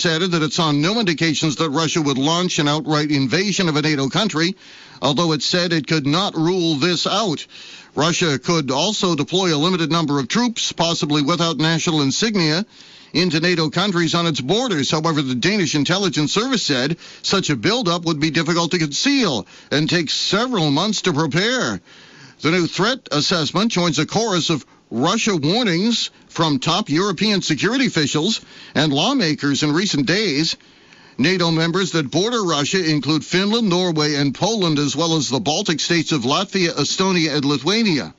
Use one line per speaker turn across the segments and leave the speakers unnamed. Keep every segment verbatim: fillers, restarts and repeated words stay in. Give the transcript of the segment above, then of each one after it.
added that it saw no indications that Russia would launch an outright invasion of a NATO country, although it said it could not rule this out. Russia could also deploy a limited number of troops, possibly without national insignia, into NATO countries on its borders. However, the Danish intelligence service said such a buildup would be difficult to conceal and take several months to prepare. The new threat assessment joins a chorus of Russia warnings from top European security officials and lawmakers in recent days. NATO members that border Russia include Finland, Norway, and Poland, as well as the Baltic states of Latvia, Estonia, and Lithuania.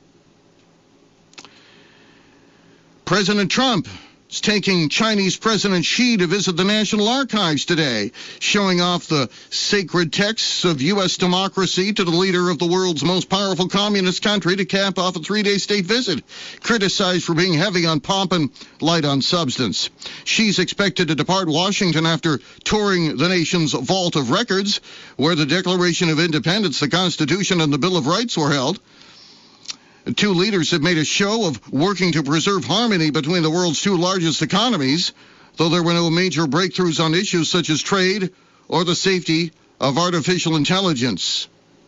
President Trump is taking Chinese President Xi to visit the National Archives today, showing off the sacred texts of U S democracy to the leader of the world's most powerful communist country to cap off a three-day state visit, criticized for being heavy on pomp and light on substance. Xi's expected to depart Washington after touring the nation's vault of records, where the Declaration of Independence, the Constitution, and the Bill of Rights were held. The two leaders have made a show of working to preserve harmony between the world's two largest economies, though there were no major breakthroughs on issues such as trade or the safety of artificial intelligence.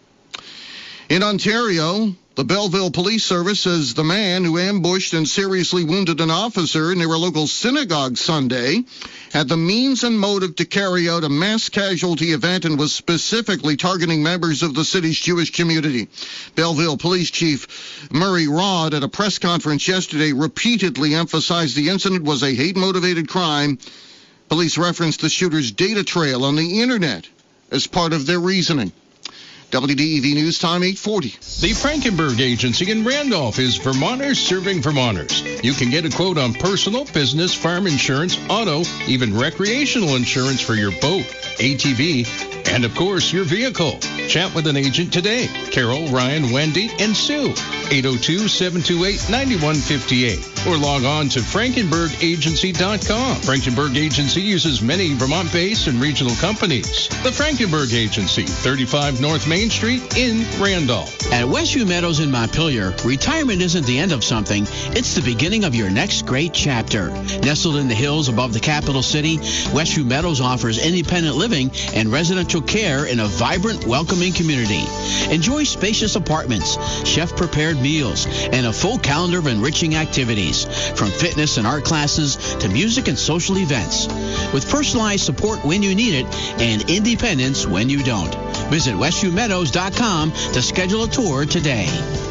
In Ontario, the Belleville Police Service says the man who ambushed and seriously wounded an officer near a local synagogue Sunday had the means and motive to carry out a mass casualty event and was specifically targeting members of the city's Jewish community. Belleville Police Chief Murray Rod, at a press conference yesterday, repeatedly emphasized the incident was a hate-motivated crime. Police referenced the shooter's data trail on the internet as part of their reasoning. W D E V News Time, eight forty.
The Frankenberg Agency in Randolph is Vermonters serving Vermonters. You can get a quote on personal, business, farm insurance, auto, even recreational insurance for your boat, A T V, and, of course, your vehicle. Chat with an agent today. Carol, Ryan, Wendy, and Sue. eight oh two, seven two eight, nine one five eight. Or log on to frankenberg agency dot com. Frankenberg Agency uses many Vermont-based and regional companies. The Frankenberg Agency, thirty-five North Main Street in Randolph.
At Westview Meadows in Montpelier, retirement isn't the end of something. It's the beginning of your next great chapter. Nestled in the hills above the capital city, Westview Meadows offers independent living and residential care in a vibrant, welcoming community. Enjoy spacious apartments, chef-prepared meals, and a full calendar of enriching activities, from fitness and art classes to music and social events. With personalized support when you need it and independence when you don't. Visit westview meadows dot com to schedule a tour today.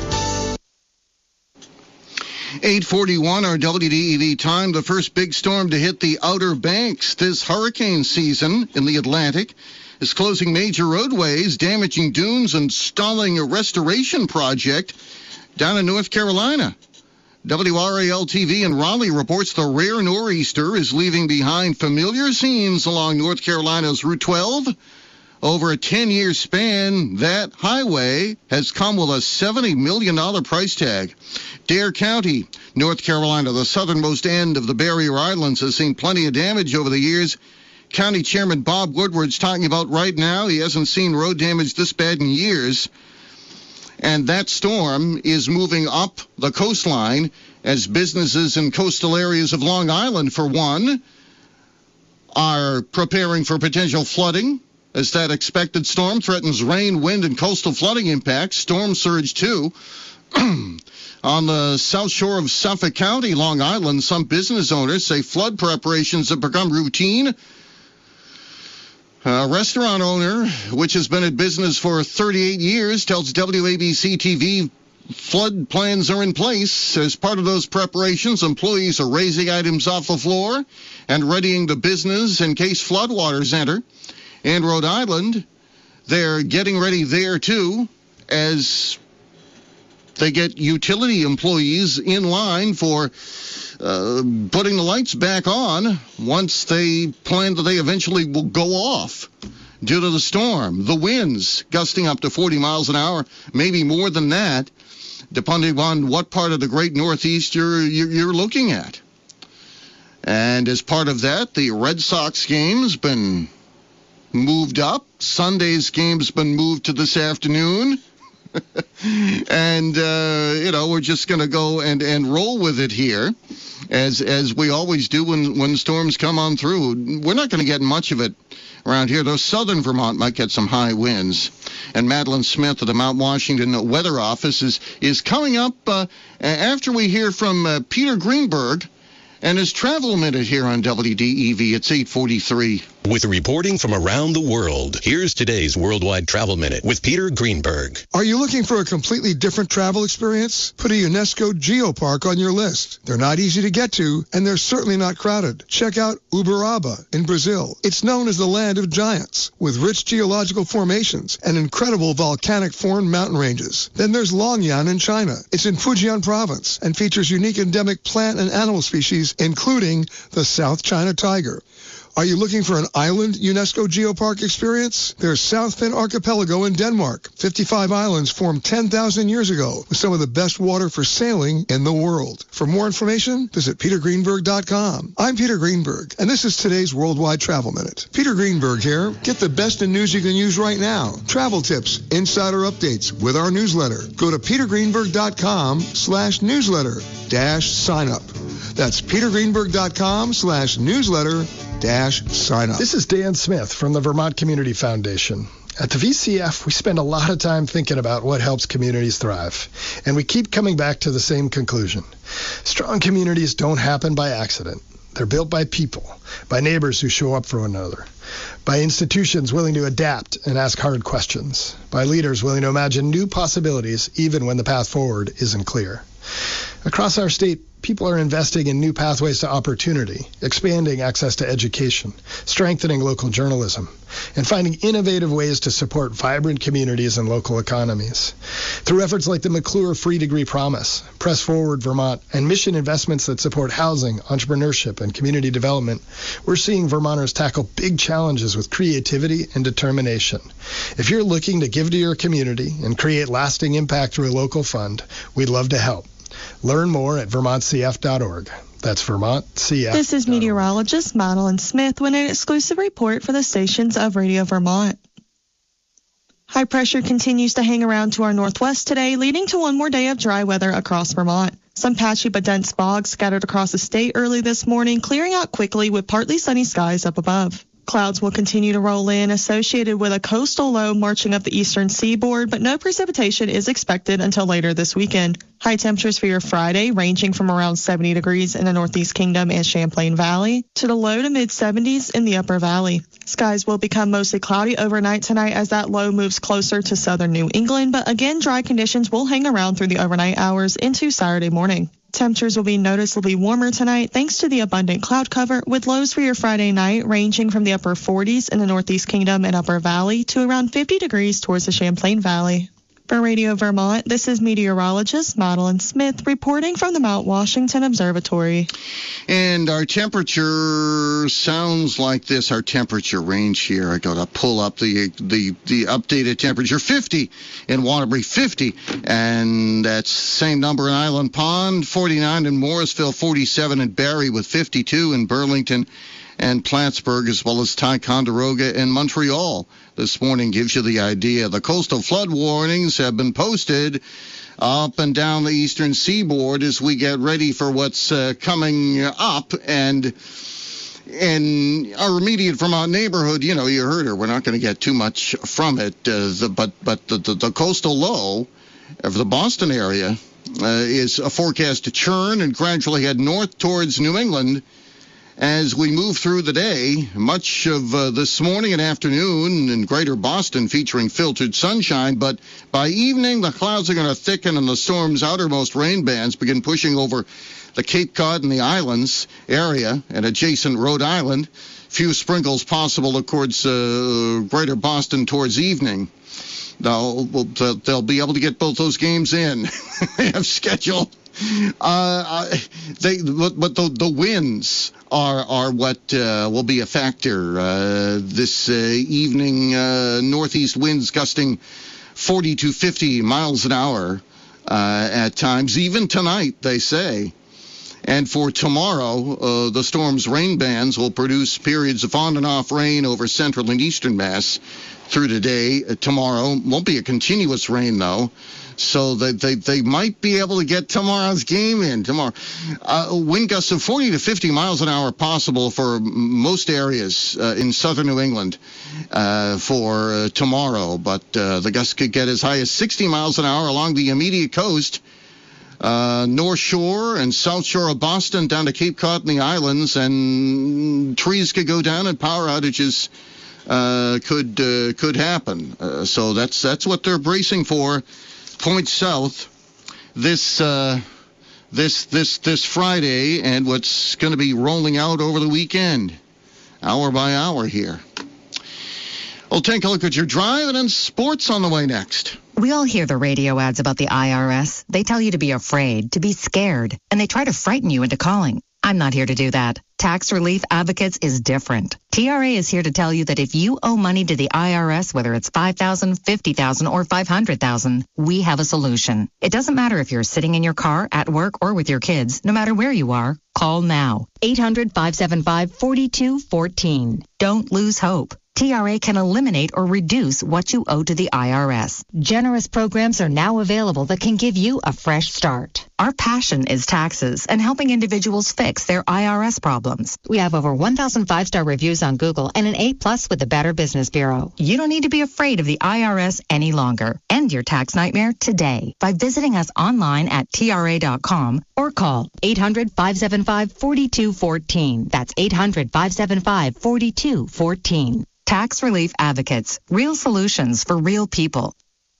eight forty-one, our W D E V time. The first big storm to hit the Outer Banks this hurricane season in the Atlantic is closing major roadways, damaging dunes, and stalling a restoration project down in North Carolina. W R A L T V in Raleigh reports the rare nor'easter is leaving behind familiar scenes along North Carolina's Route twelve. Over a ten-year span, that highway has come with a seventy million dollars price tag. Dare County, North Carolina, the southernmost end of the Barrier Islands, has seen plenty of damage over the years. County Chairman Bob Woodward's talking about right now he hasn't seen road damage this bad in years. And that storm is moving up the coastline as businesses in coastal areas of Long Island, for one, are preparing for potential flooding as that expected storm threatens rain, wind, and coastal flooding impacts. Storm surge, too. On the south shore of Suffolk County, Long Island, some business owners say flood preparations have become routine. A restaurant owner, which has been in business for thirty-eight years, tells W A B C T V flood plans are in place. As part of those preparations, employees are raising items off the floor and readying the business in case floodwaters enter. In Rhode Island, they're getting ready there, too, as they get utility employees in line for uh, putting the lights back on once they plan that they eventually will go off due to the storm. The winds gusting up to forty miles an hour, maybe more than that, depending on what part of the great Northeast you're, you're looking at. And as part of that, the Red Sox game's been moved up. Sunday's game's been moved to this afternoon. and, uh, you know, we're just going to go and, and roll with it here, as as we always do when, when storms come on through. We're not going to get much of it around here, though southern Vermont might get some high winds. And Madeline Smith of the Mount Washington Weather Office is, is coming up uh, after we hear from uh, Peter Greenberg and his Travel Minute here on W D E V. It's eight forty-three.
With reporting from around the world, here's today's Worldwide Travel Minute with Peter Greenberg.
Are you looking for a completely different travel experience? Put a UNESCO Geopark on your list. They're not easy to get to, and they're certainly not crowded. Check out Uberaba in Brazil. It's known as the land of giants, with rich geological formations and incredible volcanic foreign mountain ranges. Then there's Longyan in China. It's in Fujian province and features unique endemic plant and animal species, including the South China tiger. Are you looking for an island UNESCO Geopark experience? There's South Finn Archipelago in Denmark. fifty-five islands formed ten thousand years ago with some of the best water for sailing in the world. For more information, visit peter greenberg dot com. I'm Peter Greenberg, and this is today's Worldwide Travel Minute. Peter Greenberg here. Get the best in news you can use right now. Travel tips, insider updates with our newsletter. Go to peter greenberg dot com slash newsletter dash sign up. That's peter greenberg dot com slash newsletter dash sign up.
This is Dan Smith from the Vermont Community Foundation. At the V C F, we spend a lot of time thinking about what helps communities thrive, and we keep coming back to the same conclusion. Strong communities don't happen by accident. They're built by people, by neighbors who show up for one another, by institutions willing to adapt and ask hard questions, by leaders willing to imagine new possibilities even when the path forward isn't clear. Across our state, people are investing in new pathways to opportunity, expanding access to education, strengthening local journalism, and finding innovative ways to support vibrant communities and local economies. Through efforts like the McClure Free Degree Promise, Press Forward Vermont, and mission investments that support housing, entrepreneurship, and community development, we're seeing Vermonters tackle big challenges with creativity and determination. If you're looking to give to your community and create lasting impact through a local fund, we'd love to help. Learn more at vermont c f dot org. That's Vermont C F.
This is meteorologist Madeline Smith with an exclusive report for the stations of Radio Vermont. High pressure continues to hang around to our northwest today, leading to one more day of dry weather across Vermont. Some patchy but dense fog scattered across the state early this morning, clearing out quickly with partly sunny skies up above. Clouds will continue to roll in, associated with a coastal low marching up the eastern seaboard, but no precipitation is expected until later this weekend. High temperatures for your Friday ranging from around seventy degrees in the Northeast Kingdom and Champlain Valley to the low to mid seventies in the Upper Valley. Skies will become mostly cloudy overnight tonight as that low moves closer to southern New England, but again, dry conditions will hang around through the overnight hours into Saturday morning. Temperatures will be noticeably warmer tonight thanks to the abundant cloud cover, with lows for your Friday night ranging from the upper forties in the Northeast Kingdom and Upper Valley to around fifty degrees towards the Champlain Valley. For Radio Vermont, this is meteorologist Madeline Smith reporting from the Mount Washington Observatory.
And our temperature sounds like this, our temperature range here. I got to pull up the, the the updated temperature. fifty in Waterbury, fifty. And that's same number in Island Pond, forty-nine in Morrisville, forty-seven in Barrie with fifty-two in Burlington and Plattsburgh, as well as Ticonderoga and Montreal. This morning gives you the idea. The coastal flood warnings have been posted up and down the eastern seaboard as we get ready for what's uh, coming up. And in our immediate Vermont neighborhood, you know, you heard her. We're not going to get too much from it. Uh, the, but but the, the, the coastal low of the Boston area uh, is a forecast to churn and gradually head north towards New England as we move through the day. Much of uh, this morning and afternoon in greater Boston featuring filtered sunshine, but by evening the clouds are going to thicken and the storm's outermost rain bands begin pushing over the Cape Cod and the islands area and adjacent Rhode Island. Few sprinkles possible towards uh, greater Boston towards evening. They'll, they'll be able to get both those games in. They have scheduled. Uh, they, but the, the winds are are what uh, will be a factor. Uh, this uh, evening, uh, northeast winds gusting forty to fifty miles an hour uh, at times. Even tonight, they say. And for tomorrow, uh, the storm's rain bands will produce periods of on and off rain over central and eastern Mass through today. Uh, tomorrow won't be a continuous rain, though, so that they, they might be able to get tomorrow's game in tomorrow. Uh, wind gusts of forty to fifty miles an hour possible for most areas uh, in southern New England uh, for uh, tomorrow, but uh, the gusts could get as high as sixty miles an hour along the immediate coast. Uh, North Shore and South Shore of Boston down to Cape Cod and the islands, and trees could go down and power outages uh, could uh, could happen. Uh, so that's that's what they're bracing for. Point south this uh, this this this Friday, and what's going to be rolling out over the weekend, hour by hour here. We'll take a look at your drive and then sports on the way next.
We all hear the radio ads about the I R S. They tell you to be afraid, to be scared, and they try to frighten you into calling. I'm not here to do that. Tax Relief Advocates is different. T R A is here to tell you that if you owe money to the I R S, whether it's five thousand dollars, fifty thousand dollars, or five hundred thousand dollars, we have a solution. It doesn't matter if you're sitting in your car, at work, or with your kids. No matter where you are, call now. eight hundred, five seven five, four two one four. Don't lose hope. T R A can eliminate or reduce what you owe to the I R S. Generous programs are now available that can give you a fresh start. Our passion is taxes and helping individuals fix their I R S problems. We have over one thousand five-star reviews on Google and an A plus with the Better Business Bureau. You don't need to be afraid of the I R S any longer. End your tax nightmare today by visiting us online at T R A dot com or call eight hundred, five seven five, four two one four. That's eight hundred, five seven five, four two one four. Tax Relief Advocates. Real solutions for real people.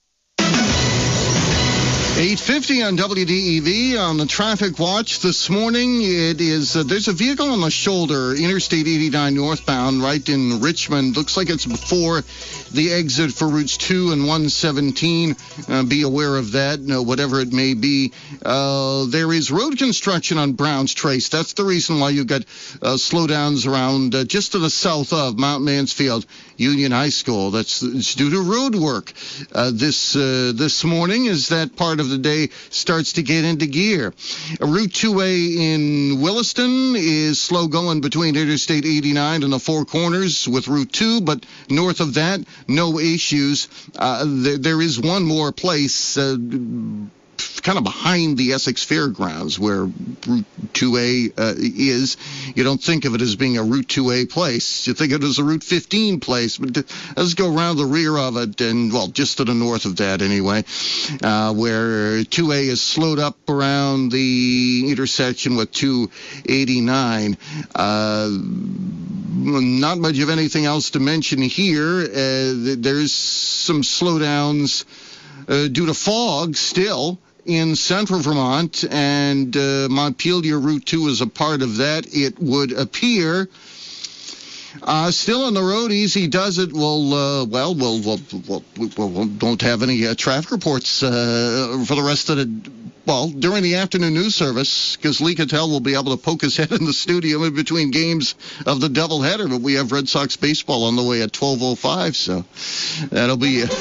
eight fifty on W D E V on the traffic watch this morning. It is uh, there's a vehicle on the shoulder, Interstate eighty-nine northbound, right in Richmond. Looks like it's before the exit for routes two and one seventeen. Uh, be aware of that, you know, whatever it may be. Uh, there is road construction on Browns Trace. That's the reason why you've got uh, slowdowns around uh, just to the south of Mount Mansfield Union High School. That's it's due to road work. Uh, this uh, this morning is that part of the day starts to get into gear. Uh, Route two A in Williston is slow going between Interstate eighty-nine and the Four Corners with Route two, but north of that, no issues. Uh, there, there is one more place uh, kind of behind the Essex Fairgrounds where Route two A uh, is. You don't think of it as being a Route two A place. You think of it as a Route fifteen place, but let's go around the rear of it and, well, just to the north of that anyway, uh, where two A is slowed up around the intersection with two eighty-nine. Uh, not much of anything else to mention here. Uh, there's some slowdowns uh, due to fog still in central Vermont, and uh, Montpelier Route two is a part of that, it would appear. Uh, still on the road, Easy Does It will, uh, well, we'll, we'll, we'll, we'll, we won't have any uh, traffic reports uh, for the rest of the, well, during the afternoon news service, because Lee Cattell will be able to poke his head in the studio in between games of the doubleheader, but we have Red Sox baseball on the way at twelve oh five, so that'll be it.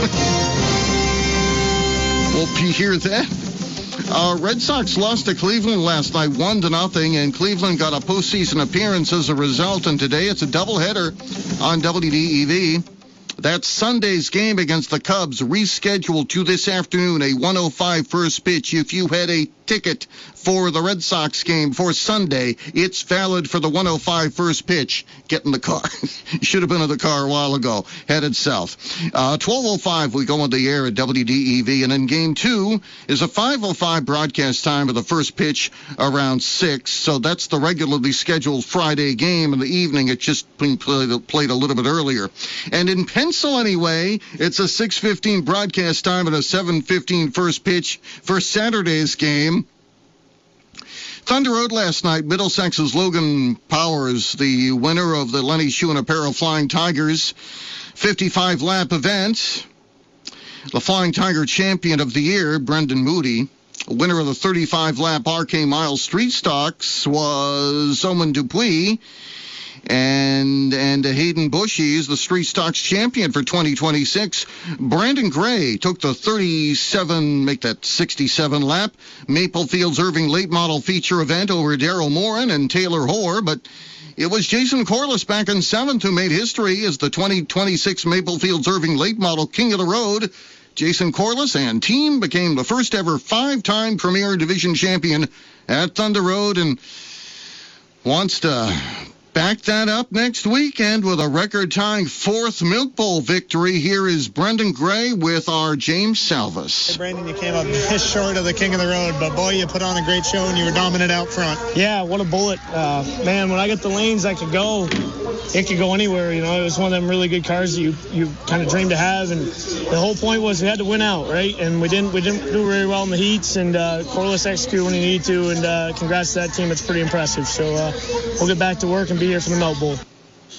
We'll hear that. Uh, Red Sox lost to Cleveland last night, one to nothing, and Cleveland got a postseason appearance as a result. And today it's a doubleheader on W D E V. That's Sunday's game against the Cubs, rescheduled to this afternoon, a one oh five first pitch. If you had a ticket for the Red Sox game for Sunday, it's valid for the one oh five first pitch. Get in the car. You should have been in the car a while ago, headed south. Uh, twelve oh five, we go on the air at W D E V, and then game two is a five oh five broadcast time of the first pitch around six. So that's the regularly scheduled Friday game in the evening. It's just been played, played a little bit earlier. And in pencil anyway, it's a six fifteen broadcast time and a seven fifteen first pitch for Saturday's game. Thunder Road last night, Middlesex's Logan Powers, the winner of the Lenny Shoe and Apparel Flying Tigers fifty-five lap event. The Flying Tiger champion of the year, Brendan Moody. Winner of the thirty-five lap R K Miles Street Stocks was Owen Dupuis. And, and Hayden Bush Bushy is the Street Stocks champion for twenty twenty-six. Brandon Gray took the thirty-seven, make that sixty-seven lap Maple Fields Irving late model feature event over Daryl Morin and Taylor Hoare, but it was Jason Corliss back in seventh who made history as the twenty twenty-six Maple Fields Irving late model king of the road. Jason Corliss and team became the first ever five-time Premier Division champion at Thunder Road and wants to back that up next weekend with a record-tying fourth Milk Bowl victory. Here is Brendan Gray with our James Salvis.
Hey, Brandon, you came up just short of the king of the road, but boy, you put on a great show and you were dominant out front.
Yeah, what a bullet. Uh, man, when I get the lanes I could go, it could go anywhere. You know, it was one of them really good cars that you, you kind of dreamed to have, and the whole point was we had to win out, right? And we didn't we didn't do very well in the heats, and uh, Corliss executed when he needed to, and uh, congrats to that team. It's pretty impressive. So uh, we'll get back to work and be here for the Milk Bowl.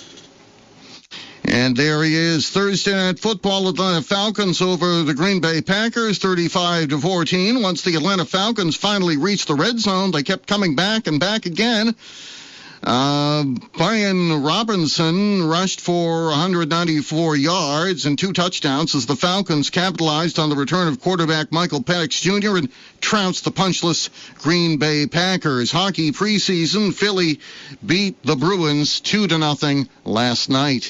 And there he is, Thursday Night Football. Atlanta Falcons over the Green Bay Packers, thirty-five to fourteen. Once the Atlanta Falcons finally reached the red zone, they kept coming back and back again. Uh, Brian Robinson rushed for one hundred ninety-four yards and two touchdowns as the Falcons capitalized on the return of quarterback Michael Penix Junior and trounced the punchless Green Bay Packers. Hockey preseason, Philly beat the Bruins two to nothing last night.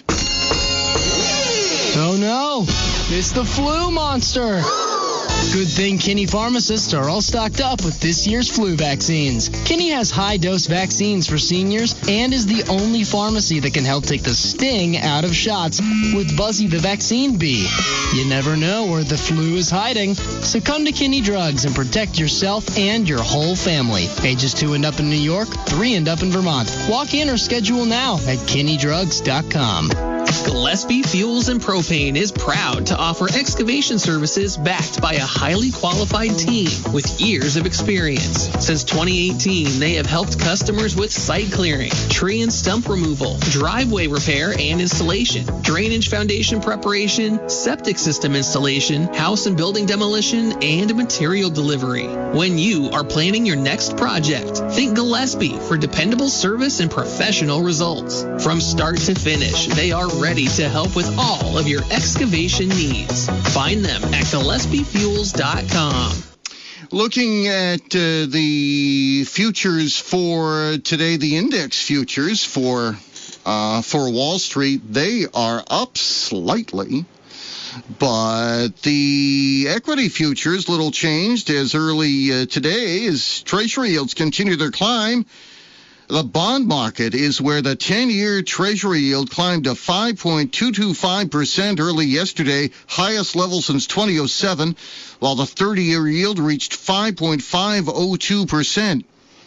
Oh no, it's the flu monster. Good thing Kinney pharmacists are all stocked up with this year's flu vaccines. Kinney has high-dose vaccines for seniors and is the only pharmacy that can help take the sting out of shots with Buzzy the Vaccine Bee. You never know where the flu is hiding, so come to Kinney Drugs and protect yourself and your whole family. Ages two and up in New York, three and up in Vermont. Walk in or schedule now at kinney drugs dot com.
Gillespie Fuels and Propane is proud to offer excavation services backed by a highly qualified team with years of experience. Since twenty eighteen, they have helped customers with site clearing, tree and stump removal, driveway repair and installation, drainage foundation preparation, septic system installation, house and building demolition, and material delivery. When you are planning your next project, think Gillespie for dependable service and professional results. From start to finish, they are ready to help with all of your excavation needs. Find them at gillespie fuels dot com.
Looking at uh, the futures for today, the index futures for uh, for Wall Street, they are up slightly. But the equity futures, little changed as early uh, today as Treasury yields continue their climb. The bond market is where the ten-year Treasury yield climbed to five point two two five percent early yesterday, highest level since twenty oh seven, while the thirty-year yield reached five point five oh two percent.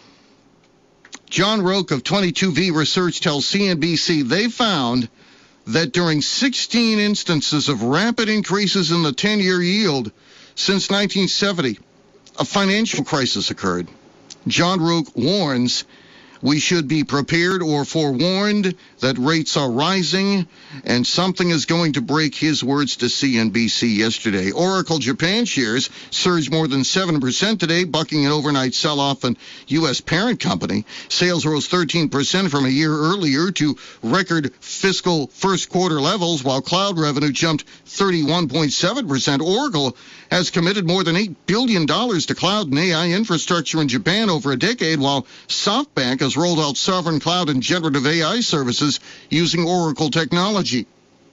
John Roque of twenty-two V Research tells C N B C they found that during sixteen instances of rapid increases in the ten-year yield since nineteen seventy, a financial crisis occurred. John Roque warns we should be prepared or forewarned that rates are rising, and something is going to break, his words to C N B C yesterday. Oracle Japan shares surged more than seven percent today, bucking an overnight sell-off in U S parent company. Sales rose thirteen percent from a year earlier to record fiscal first quarter levels, while cloud revenue jumped thirty-one point seven percent. Oracle has committed more than eight billion dollars to cloud and A I infrastructure in Japan over a decade, while SoftBank has rolled out sovereign cloud and generative A I services using Oracle technology.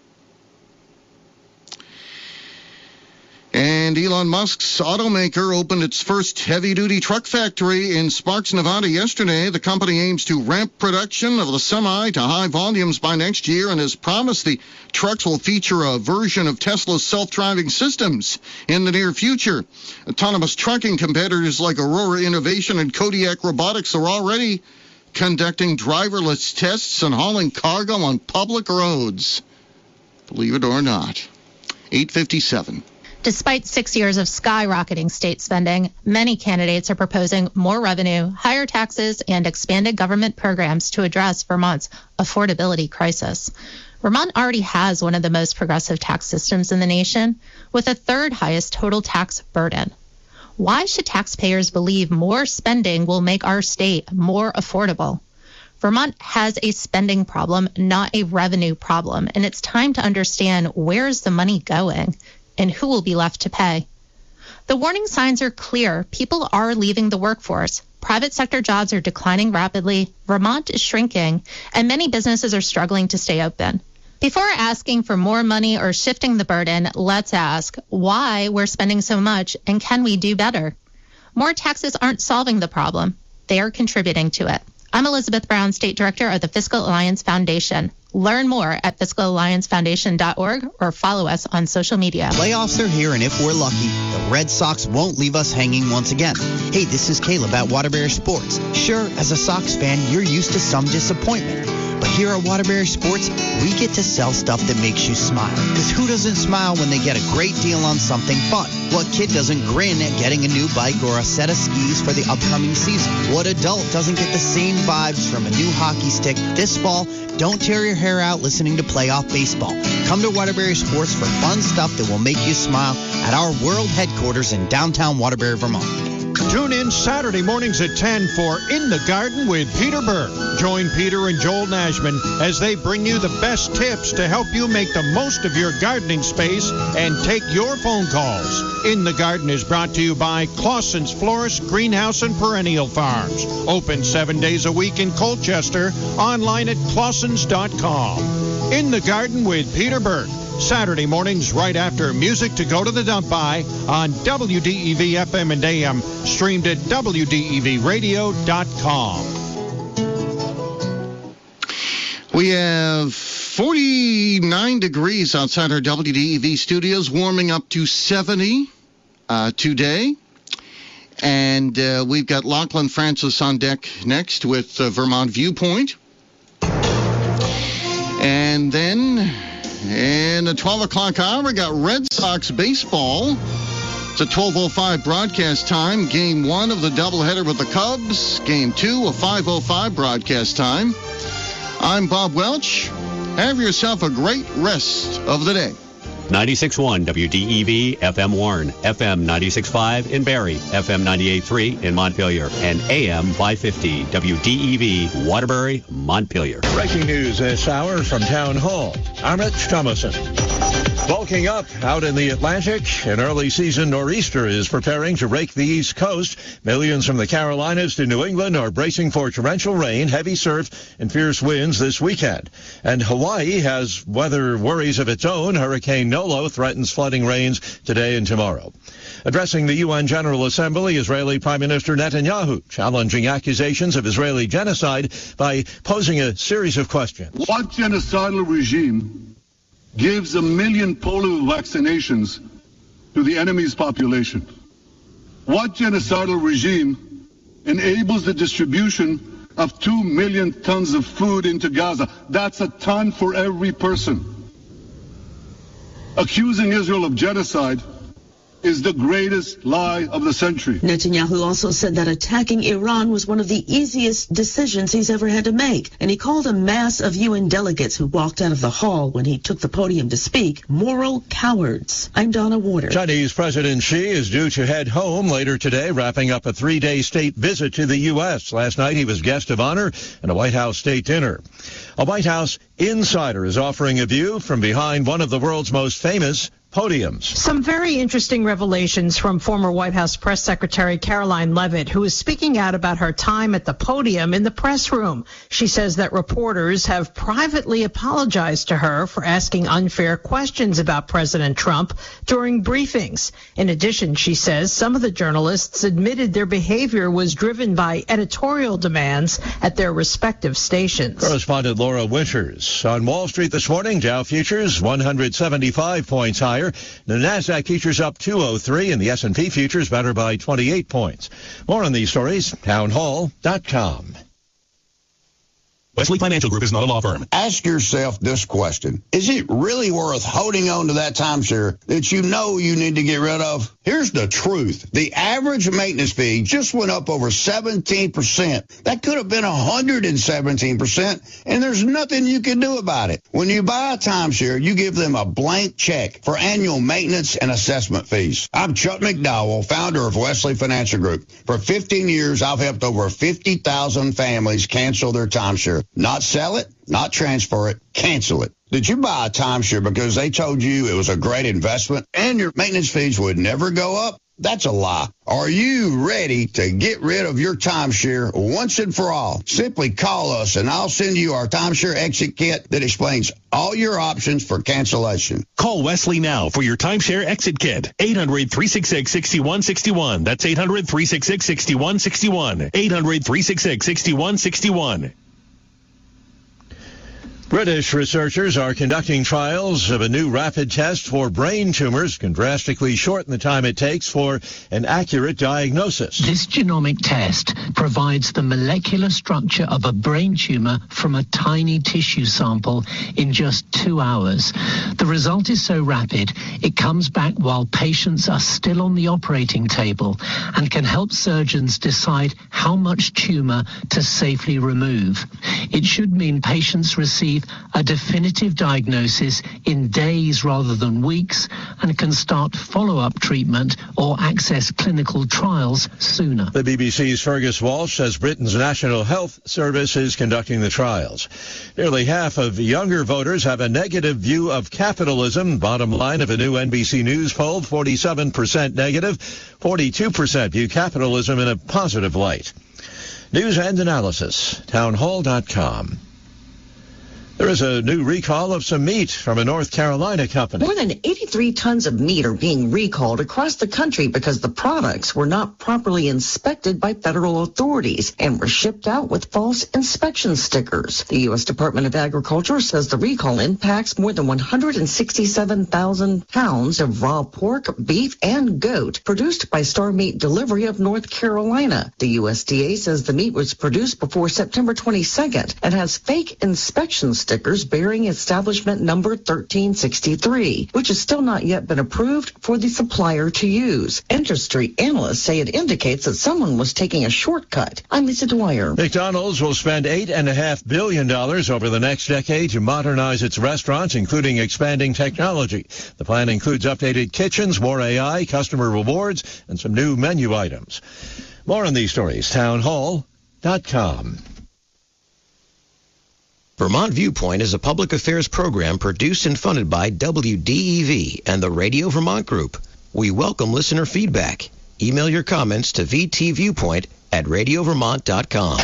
And Elon Musk's automaker opened its first heavy-duty truck factory in Sparks, Nevada yesterday. The company aims to ramp production of the Semi to high volumes by next year and has promised the trucks will feature a version of Tesla's self-driving systems in the near future. Autonomous trucking competitors like Aurora Innovation and Kodiak Robotics are already conducting driverless tests and hauling cargo on public roads. Believe it or not. eight fifty-seven.
Despite six years of skyrocketing state spending, many candidates are proposing more revenue, higher taxes, and expanded government programs to address Vermont's affordability crisis. Vermont already has one of the most progressive tax systems in the nation, with the third highest total tax burden. Why should taxpayers believe more spending will make our state more affordable? Vermont has a spending problem, not a revenue problem, and it's time to understand where is the money going and who will be left to pay. The warning signs are clear. People are leaving the workforce. Private sector jobs are declining rapidly. Vermont is shrinking, and many businesses are struggling to stay open. Before asking for more money or shifting the burden, let's ask why we're spending so much and can we do better? More taxes aren't solving the problem. They are contributing to it. I'm Elizabeth Brown, State Director of the Fiscal Alliance Foundation. Learn more at fiscal alliance foundation dot org or follow us on social media.
Playoffs are here, and if we're lucky, the Red Sox won't leave us hanging once again. Hey, this is Caleb at Waterbury Sports. Sure, as a Sox fan, you're used to some disappointment. But here at Waterbury Sports, we get to sell stuff that makes you smile. Because who doesn't smile when they get a great deal on something fun? What kid doesn't grin at getting a new bike or a set of skis for the upcoming season? What adult doesn't get the same vibes from a new hockey stick this fall? Don't tear your hair out listening to playoff baseball. Come to Waterbury Sports for fun stuff that will make you smile at our world headquarters in downtown Waterbury, Vermont.
Tune in Saturday mornings at ten for In the Garden with Peter Burke. Join Peter and Joel Nashman as they bring you the best tips to help you make the most of your gardening space and take your phone calls. In the Garden is brought to you by Clausen's Florist, Greenhouse, and Perennial Farms. Open seven days a week in Colchester. Online at clausens dot com. In the Garden with Peter Burke. Saturday mornings right after Music to Go to the Dump By on W D E V F M and A M, streamed at W D E V radio dot com.
We have forty-nine degrees outside our W D E V studios, warming up to seventy uh, today. And uh, we've got Lachlan Francis on deck next with uh, Vermont Viewpoint. And then in the twelve o'clock hour, we got Red Sox baseball. It's a twelve oh five broadcast time. Game one of the doubleheader with the Cubs. Game two, a five oh five broadcast time. I'm Bob Welch. Have yourself a great rest of the day.
ninety-six point one W D E V F M Warren, F M ninety-six point five in Barrie, F M ninety-eight point three in Montpelier, and A M five fifty W D E V Waterbury, Montpelier.
Breaking news this hour from Town Hall. I'm Rich Thomason. Bulking up out in the Atlantic, an early season nor'easter is preparing to rake the East Coast. Millions from the Carolinas to New England are bracing for torrential rain, heavy surf, and fierce winds this weekend. And Hawaii has weather worries of its own. Hurricane Nolo threatens flooding rains today and tomorrow. Addressing the U N General Assembly, Israeli Prime Minister Netanyahu challenging accusations of Israeli genocide by posing a series of questions.
What genocidal regime gives a million polio vaccinations to the enemy's population? What genocidal regime enables the distribution of two million tons of food into Gaza? That's a ton for every person. Accusing Israel of genocide is the greatest lie of the century.
Netanyahu also said that attacking Iran was one of the easiest decisions he's ever had to make, and he called a mass of U N delegates who walked out of the hall when he took the podium to speak moral cowards. I'm Donna Waters.
Chinese President Xi is due to head home later today, wrapping up a three-day state visit to the U S. Last night he was guest of honor at a White House state dinner. A White House insider is offering a view from behind one of the world's most famous podiums.
Some very interesting revelations from former White House Press Secretary Caroline Leavitt, who is speaking out about her time at the podium in the press room. She says that reporters have privately apologized to her for asking unfair questions about President Trump during briefings. In addition, she says some of the journalists admitted their behavior was driven by editorial demands at their respective stations.
Correspondent Laura Winters. On Wall Street this morning, Dow futures one hundred seventy-five points higher. The NASDAQ futures up two oh three and the S and P futures better by twenty-eight points. More on these stories, town hall dot com.
Wesley Financial Group is not a law firm.
Ask yourself this question. Is it really worth holding on to that timeshare that you know you need to get rid of? Here's the truth. The average maintenance fee just went up over seventeen percent. That could have been one hundred seventeen percent, and there's nothing you can do about it. When you buy a timeshare, you give them a blank check for annual maintenance and assessment fees. I'm Chuck McDowell, founder of Wesley Financial Group. For fifteen years, I've helped over fifty thousand families cancel their timeshare. Not sell it, not transfer it, cancel it. Did you buy a timeshare because they told you it was a great investment and your maintenance fees would never go up? That's a lie. Are you ready to get rid of your timeshare once and for all? Simply call us and I'll send you our timeshare exit kit that explains all your options for cancellation.
Call Wesley now for your timeshare exit kit. eight hundred, three six six, six one six one. That's eight hundred, three six six, six one six one. eight hundred, three six six, six one six one.
British researchers are conducting trials of a new rapid test for brain tumors, can drastically shorten the time it takes for an accurate diagnosis.
This genomic test provides the molecular structure of a brain tumor from a tiny tissue sample in just two hours. The result is so rapid, it comes back while patients are still on the operating table and can help surgeons decide how much tumor to safely remove. It should mean patients receive a definitive diagnosis in days rather than weeks and can start follow-up treatment or access clinical trials sooner.
The B B C's Fergus Walsh says Britain's National Health Service is conducting the trials. Nearly half of younger voters have a negative view of capitalism. Bottom line of a new N B C News poll, forty-seven percent negative, forty-two percent view capitalism in a positive light. News and analysis, townhall dot com. There is a new recall of some meat from a North Carolina company.
More than eighty-three tons of meat are being recalled across the country because the products were not properly inspected by federal authorities and were shipped out with false inspection stickers. The U S Department of Agriculture says the recall impacts more than one hundred sixty-seven thousand pounds of raw pork, beef, and goat produced by Star Meat Delivery of North Carolina. The U S D A says the meat was produced before September twenty-second and has fake inspection stickers stickers bearing establishment number thirteen sixty-three, which has still not yet been approved for the supplier to use. Industry analysts say it indicates that someone was taking a shortcut. I'm Lisa Dwyer.
McDonald's will spend eight point five billion dollars over the next decade to modernize its restaurants, including expanding technology. The plan includes updated kitchens, more A I, customer rewards, and some new menu items. More on these stories, townhall dot com.
Vermont Viewpoint is a public affairs program produced and funded by W D E V and the Radio Vermont Group. We welcome listener feedback. Email your comments to v t viewpoint at radio vermont dot com.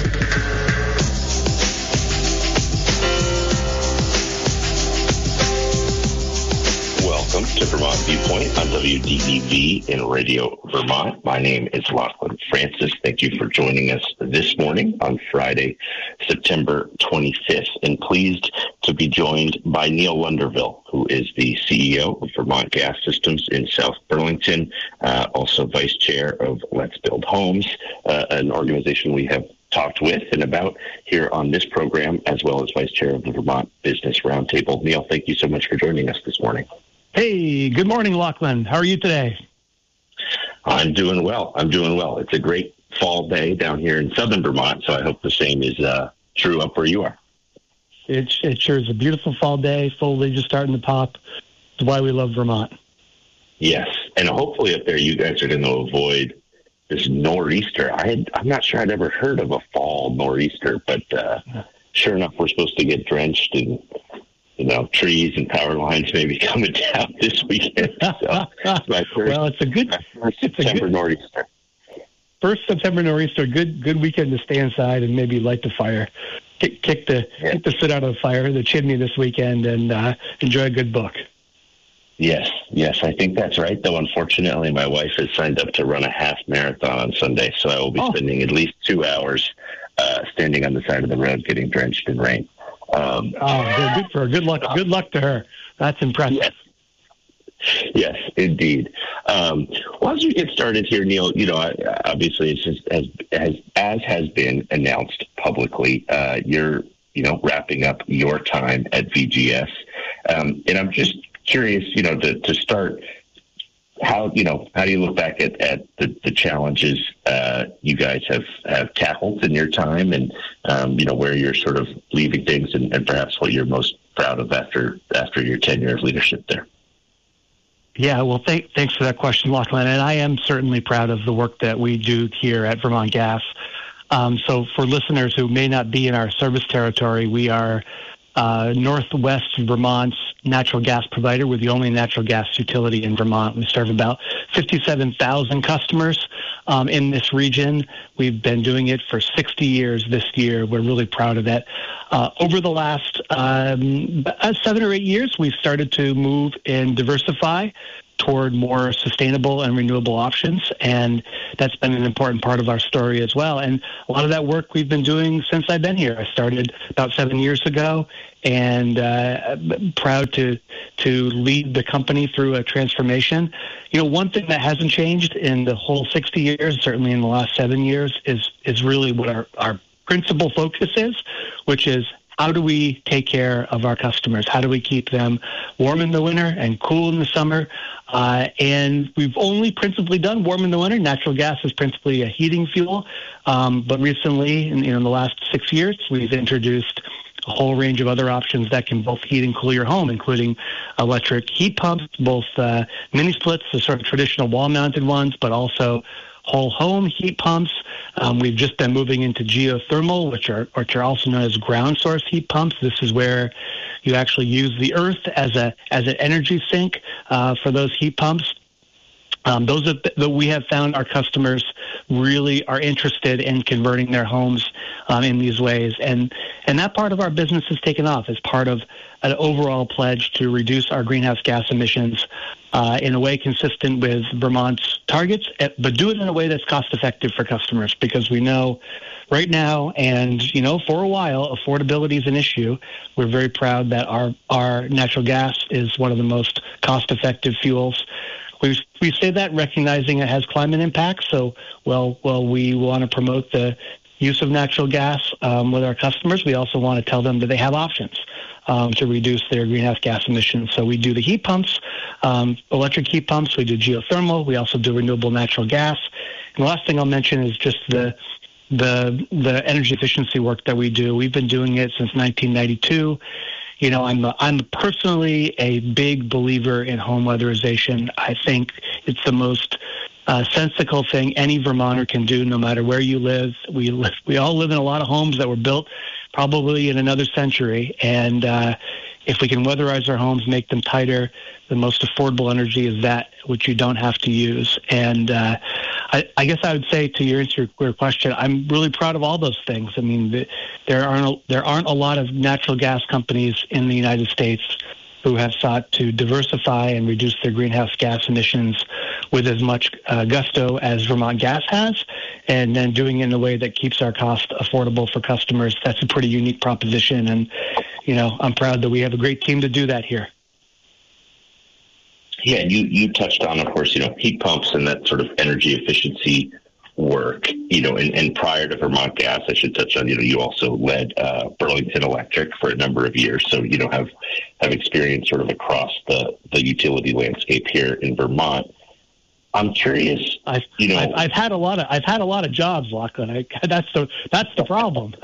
Welcome to Vermont Viewpoint on W D E V in Radio Vermont. My name is Lachlan Francis. Thank you for joining us this morning on Friday, September twenty-fifth, and pleased to be joined by Neil Lunderville, who is the C E O of Vermont Gas Systems in South Burlington, uh, also Vice Chair of Let's Build Homes, uh, an organization we have talked with and about here on this program, as well as Vice Chair of the Vermont Business Roundtable. Neil, thank you so much for joining us this morning.
Hey, good morning, Lachlan. How are you today?
I'm doing well. I'm doing well. It's a great fall day down here in southern Vermont, so I hope the same is uh, true up where you are.
It, it sure is a beautiful fall day. Foliage is starting to pop. It's why we love Vermont.
Yes, and hopefully up there you guys are going to avoid this nor'easter. I had, I'm not sure I'd ever heard of a fall nor'easter, but uh, sure enough, we're supposed to get drenched and you know, trees and power lines maybe coming down this weekend. So, my first,
well, it's a good
first September good, nor'easter.
First September nor'easter, good good weekend to stay inside and maybe light the fire, kick, kick the yeah. kick the soot out of the fire, the chimney this weekend, and uh, enjoy a good book.
Yes, yes, I think that's right. Though unfortunately, my wife has signed up to run a half marathon on Sunday, so I will be oh. spending at least two hours uh, standing on the side of the road getting drenched in rain. Um,
oh, good for her. Good luck. Good luck to her. That's impressive.
Yes, yes indeed. Um, well, as we get started here, Neil, you know, obviously, it's just as as as has been announced publicly, uh, you're you know, wrapping up your time at V G S. Um, and I'm just curious, you know, to, to start, how, you know, how do you look back at, at the, the challenges uh, you guys have, have tackled in your time, and, um, you know, where you're sort of leaving things, and, and perhaps what you're most proud of after after your tenure of leadership there?
Yeah, well, th- thanks for that question, Lachlan. And I am certainly proud of the work that we do here at Vermont Gas. Um, so for listeners who may not be in our service territory, we are uh, Northwest Vermont's natural gas provider. We're the only natural gas utility in Vermont. We serve about fifty-seven thousand customers um, in this region. We've been doing it for sixty years this year. We're really proud of that. Uh, over the last um, seven or eight years, we've started to move and diversify toward more sustainable and renewable options, and that's been an important part of our story as well. And a lot of that work we've been doing since I've been here. I started about seven years ago, and uh, proud to to lead the company through a transformation. You know, one thing that hasn't changed in the whole sixty years, certainly in the last seven years, is is really what our, our principal focus is, which is how do we take care of our customers? How do we keep them warm in the winter and cool in the summer? Uh, and we've only principally done warm in the winter. Natural gas is principally a heating fuel. Um, but recently, in, you know, in the last six years, we've introduced a whole range of other options that can both heat and cool your home, including electric heat pumps, both uh, mini splits, the sort of traditional wall-mounted ones, but also whole home heat pumps. Um, we've just been moving into geothermal, which are which are also known as ground source heat pumps. This is where you actually use the earth as a as an energy sink uh, for those heat pumps. Um, those are that we have found our customers really are interested in converting their homes um, in these ways, and and that part of our business has taken off as part of an overall pledge to reduce our greenhouse gas emissions uh, in a way consistent with Vermont's targets, but do it in a way that's cost effective for customers, because we know right now, and you know, for a while, affordability is an issue. We're very proud that our our natural gas is one of the most cost effective fuels. We we say that recognizing it has climate impacts. So, well, well, we want to promote the use of natural gas um, with our customers. We also want to tell them that they have options um, to reduce their greenhouse gas emissions. So we do the heat pumps, um, electric heat pumps. We do geothermal. We also do renewable natural gas. And the last thing I'll mention is just the the the energy efficiency work that we do. We've been doing it since nineteen ninety-two. You know, I'm a, I'm personally a big believer in home weatherization. I think it's the most uh, sensical thing any Vermonter can do, no matter where you live. We live, we all live in a lot of homes that were built probably in another century, and uh, if we can weatherize our homes, make them tighter, the most affordable energy is that which you don't have to use. And uh, I, I guess I would say, to your answer your question, I'm really proud of all those things. I mean, the, there aren't a, there aren't a lot of natural gas companies in the United States who have sought to diversify and reduce their greenhouse gas emissions with as much uh, gusto as Vermont Gas has, and then doing it in a way that keeps our cost affordable for customers. That's a pretty unique proposition, and you know, I'm proud that we have a great team to do that here.
Yeah, and you, you touched on, of course, you know, heat pumps and that sort of energy efficiency work, you know, and, and prior to Vermont Gas, I should touch on, you know, you also led uh, Burlington Electric for a number of years. So, you know, have have experience sort of across the, the utility landscape here in Vermont. I'm curious,
I've,
you know,
I've, I've had a lot of I've had a lot of jobs, Lachlan. I, that's the that's the problem.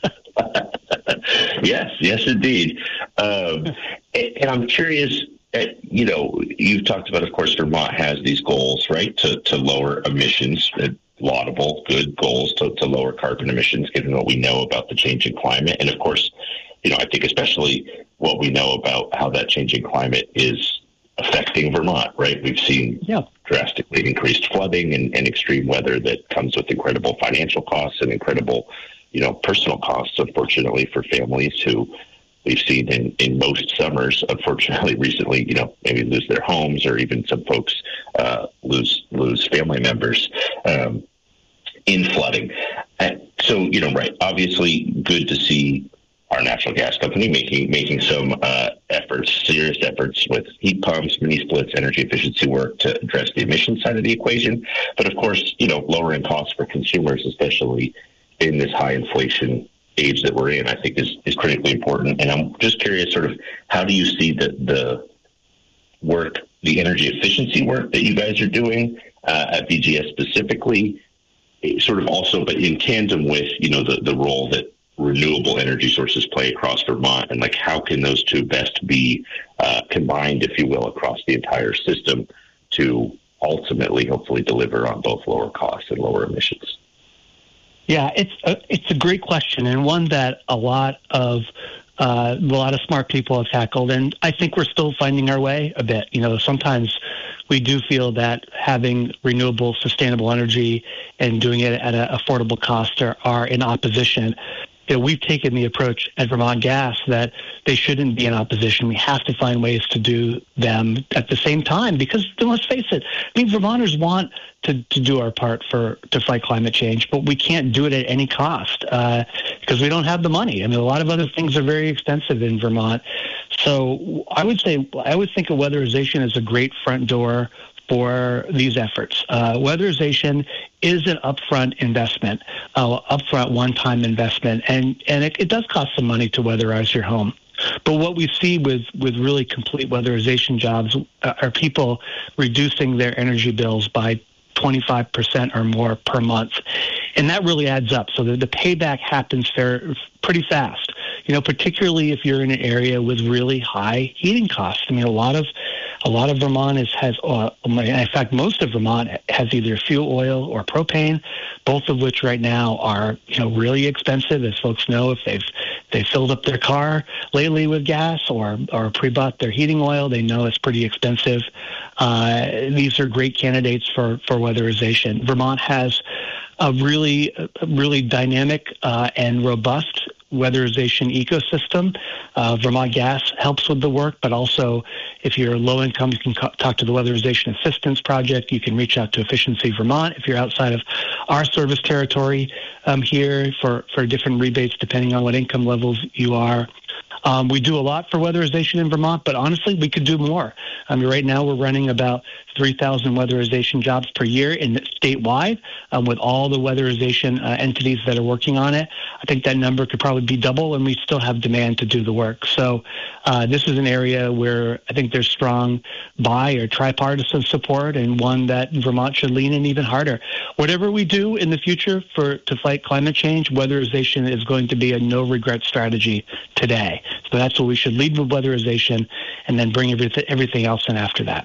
Yes, yes, indeed. Um, and, and I'm curious. You know, you've talked about, of course, Vermont has these goals, right, to, to lower emissions, laudable, good goals to, to lower carbon emissions, given what we know about the changing climate. And, of course, you know, I think especially what we know about how that changing climate is affecting Vermont, right? We've seen
yeah.
drastically increased flooding and, and extreme weather that comes with incredible financial costs and incredible, you know, personal costs, unfortunately, for families who we've seen in, in most summers, unfortunately, recently, you know, maybe lose their homes, or even some folks uh, lose lose family members um, in flooding. And so, you know, right, obviously good to see our natural gas company making making some uh, efforts, serious efforts with heat pumps, mini splits, energy efficiency work to address the emission side of the equation. But of course, you know, lowering costs for consumers, especially in this high inflation stage that we're in, I think is, is critically important. And I'm just curious, sort of, how do you see the, the work, the energy efficiency work that you guys are doing uh, at V G S specifically, sort of also, but in tandem with, you know, the, the role that renewable energy sources play across Vermont, and like how can those two best be uh, combined, if you will, across the entire system to ultimately, hopefully, deliver on both lower costs and lower emissions?
Yeah, it's a, it's a great question, and one that a lot of uh, a lot of smart people have tackled, and I think we're still finding our way a bit. You know, sometimes we do feel that having renewable, sustainable energy and doing it at an affordable cost are, are in opposition. You know, we've taken the approach at Vermont Gas that they shouldn't be in opposition. We have to find ways to do them at the same time because, let's face it, I mean, Vermonters want to, to do our part for to fight climate change, but we can't do it at any cost uh, because we don't have the money. I mean, a lot of other things are very expensive in Vermont. So I would say I would think of weatherization as a great front door for these efforts. Uh, weatherization is an upfront investment, uh, upfront one-time investment, and, and it, it does cost some money to weatherize your home. But what we see with, with really complete weatherization jobs uh, are people reducing their energy bills by twenty-five percent or more per month. And that really adds up. So the, the payback happens fair, pretty fast, you know, particularly if you're in an area with really high heating costs. I mean, a lot of a lot of Vermont is, has, uh, in fact, most of Vermont has either fuel oil or propane, both of which right now are, you know, really expensive. As folks know, if they've they filled up their car lately with gas or or pre-bought their heating oil, they know it's pretty expensive. Uh, these are great candidates for, for weatherization. Vermont has a really, really dynamic uh, and robust weatherization ecosystem. Uh, Vermont Gas helps with the work, but also if you're low income, you can co- talk to the Weatherization Assistance Project. You can reach out to Efficiency Vermont if you're outside of our service territory um, here for, for different rebates depending on what income levels you are. Um, we do a lot for weatherization in Vermont, but honestly, we could do more. I mean, right now we're running about three thousand weatherization jobs per year in statewide um, with all the weatherization uh, entities that are working on it. I think that number could probably be double, and we still have demand to do the work. So uh, this is an area where I think there's strong bi- or tripartisan support, and one that Vermont should lean in even harder. Whatever we do in the future for to fight climate change, weatherization is going to be a no-regret strategy today. So that's what we should lead with, weatherization, and then bring everything, everything else in after that.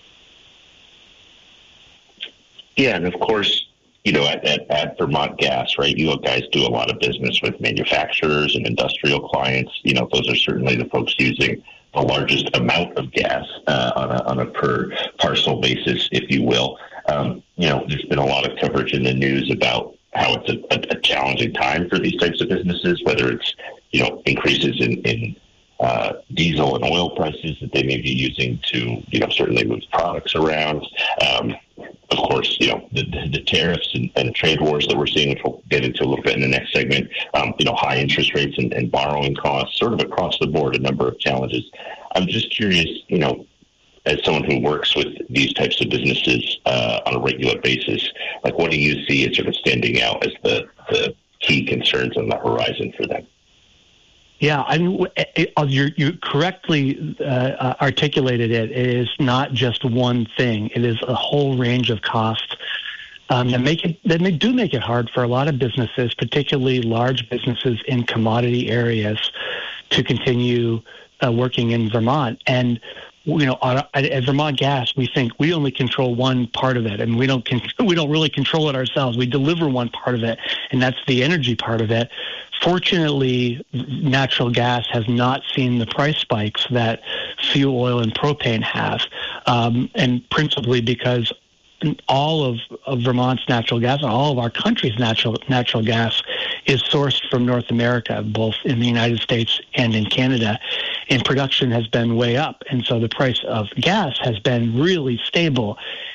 Yeah, and of course, you know, at, at, at Vermont Gas, right, you guys do a lot of business with manufacturers and industrial clients. You know, those are certainly the folks using the largest amount of gas uh, on, a, on a per parcel basis, if you will. Um, you know, there's been a lot of coverage in the news about how it's a, a, a challenging time for these types of businesses, whether it's, you know, increases in, in uh, diesel and oil prices that they may be using to, you know, certainly move products around. Um, of course, you know, the, the tariffs and, and trade wars that we're seeing, which we'll get into a little bit in the next segment, um, you know, high interest rates and, and borrowing costs, sort of across the board, a number of challenges. I'm just curious, you know, as someone who works with these types of businesses uh, on a regular basis, like what do you see as sort of standing out as the, the key concerns on the horizon for them?
Yeah, I mean, it, it, you you correctly uh, articulated it. It is not just one thing. It is a whole range of costs um, that make it that may, do make it hard for a lot of businesses, particularly large businesses in commodity areas, to continue uh, working in Vermont. And you know, at Vermont Gas, we think we only control one part of it, and we don't con- we don't really control it ourselves. We deliver one part of it, and that's the energy part of it. Fortunately, natural gas has not seen the price spikes that fuel oil and propane have, um, and principally because all of, of Vermont's natural gas and all of our country's natural natural gas is sourced from North America, both in the United States and in Canada, and production has been way up. And so the price of gas has been really stable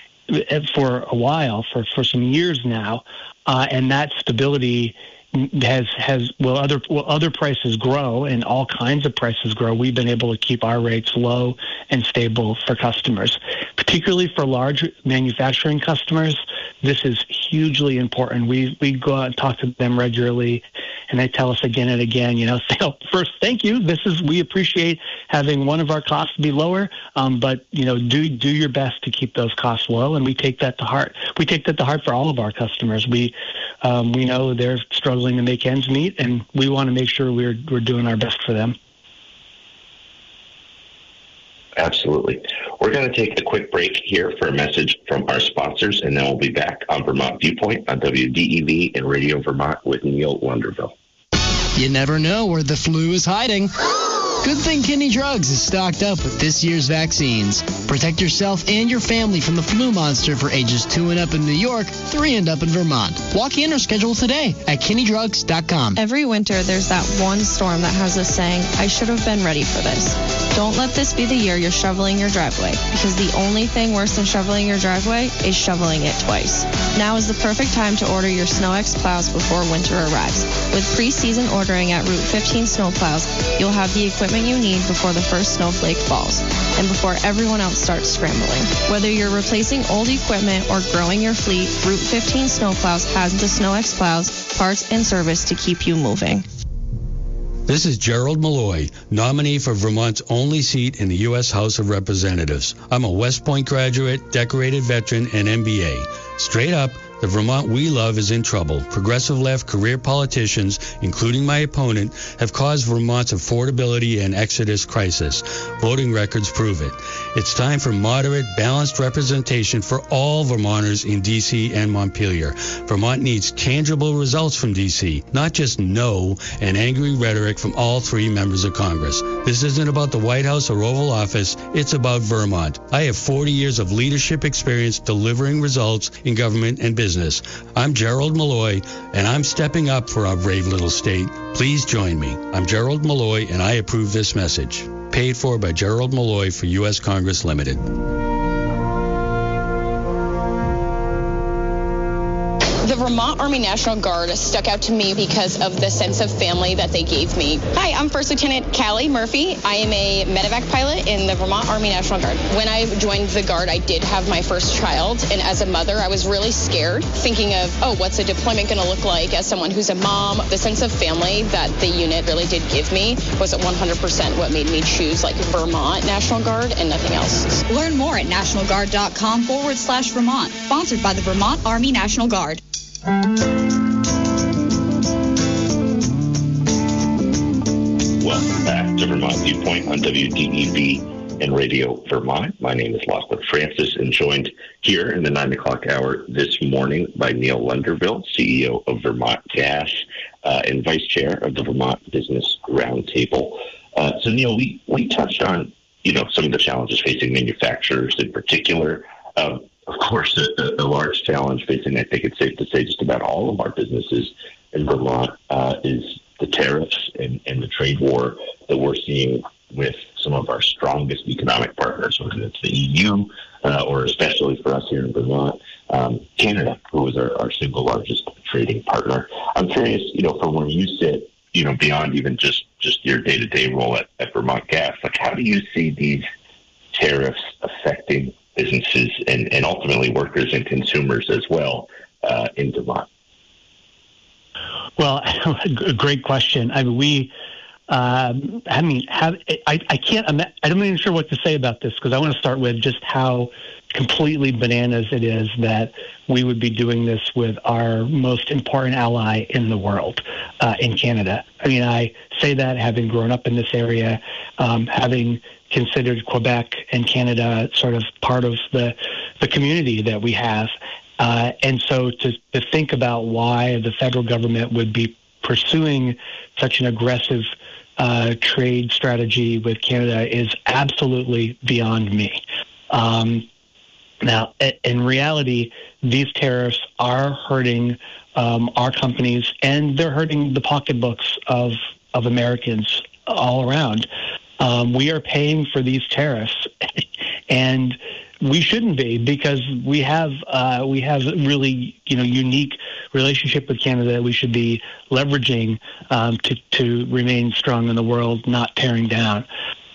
for a while, for, for some years now, uh, and that stability has has will other will other prices grow and all kinds of prices grow, we've been able to keep our rates low and stable for customers, particularly for large manufacturing customers. This is hugely important. We we go out and talk to them regularly, and they tell us again and again, you know, say, oh, first, thank you. This is, we appreciate having one of our costs be lower, um, but, you know, do do your best to keep those costs low, and we take that to heart. We take that to heart for all of our customers. We um, we know they're struggling to make ends meet, and we want to make sure we're we're doing our best for them.
Absolutely. We're going to take a quick break here for a message from our sponsors, and then we'll be back on Vermont Viewpoint on W D E V and Radio Vermont with Neil Lunderville.
You never know where the flu is hiding. Good thing Kinney Drugs is stocked up with this year's vaccines. Protect yourself and your family from the flu monster for ages two and up in New York, three and up in Vermont. Walk in or schedule today at kinney drugs dot com.
Every winter, there's that one storm that has us saying, I should have been ready for this. Don't let this be the year you're shoveling your driveway, because the only thing worse than shoveling your driveway is shoveling it twice. Now is the perfect time to order your SnowX plows before winter arrives. With pre-season ordering at Route fifteen Snowplows, you'll have the equipment you need before the first snowflake falls, and before everyone else starts scrambling. Whether you're replacing old equipment or growing your fleet, Route fifteen Snowplows has the SnowX plows, parts, and service to keep you moving.
This is Gerald Malloy, nominee for Vermont's only seat in the U S House of Representatives. I'm a West Point graduate, decorated veteran, and M B A. Straight up, the Vermont we love is in trouble. Progressive left career politicians, including my opponent, have caused Vermont's affordability and exodus crisis. Voting records prove it. It's time for moderate, balanced representation for all Vermonters in D C and Montpelier. Vermont needs tangible results from D C, not just no and angry rhetoric from all three members of Congress. This isn't about the White House or Oval Office. It's about Vermont. I have forty years of leadership experience delivering results in government and business. I'm Gerald Malloy, and I'm stepping up for our brave little state. Please join me. I'm Gerald Malloy, and I approve this message. Paid for by Gerald Malloy for U S Congress Limited.
The Vermont Army National Guard stuck out to me because of the sense of family that they gave me. Hi, I'm First Lieutenant Callie Murphy. I am a medevac pilot in the Vermont Army National Guard. When I joined the Guard, I did have my first child, and as a mother, I was really scared, thinking of, oh, what's a deployment going to look like? As someone who's a mom, the sense of family that the unit really did give me was one hundred percent what made me choose like Vermont National Guard and nothing else.
Learn more at nationalguard.com forward slash Vermont. Sponsored by the Vermont Army National Guard.
Welcome back to Vermont Viewpoint on W D E V and Radio Vermont. My name is Lachlan Francis, and joined here in the nine o'clock hour this morning by Neil Lunderville, C E O of Vermont Gas uh, and Vice Chair of the Vermont Business Roundtable. Uh, so, Neil, we, we touched on, you know, some of the challenges facing manufacturers in particular. Um, Of course, a, a large challenge facing, I think it's safe to say, just about all of our businesses in Vermont uh, is the tariffs and, and the trade war that we're seeing with some of our strongest economic partners, whether it's the E U uh, or especially for us here in Vermont, um, Canada, who is our, our single largest trading partner. I'm curious, you know, from where you sit, you know, beyond even just, just your day-to-day role at, at Vermont Gas, like how do you see these tariffs affecting businesses and, and ultimately workers and consumers as well uh, in Vermont?
Well, a great question. I mean, we, um, I mean, have, I, I can't, I'm not even sure what to say about this, because I want to start with just how completely bananas it is that we would be doing this with our most important ally in the world, uh, in Canada. I mean, I say that having grown up in this area, um, having considered Quebec and Canada sort of part of the, the community that we have. Uh, and so to, to think about why the federal government would be pursuing such an aggressive uh, trade strategy with Canada is absolutely beyond me. Um, now, in reality, these tariffs are hurting um, our companies, and they're hurting the pocketbooks of, of Americans all around. Um, we are paying for these tariffs, and we shouldn't be, because we have uh, we have really you know unique relationship with Canada that we should be leveraging um, to to remain strong in the world, not tearing down.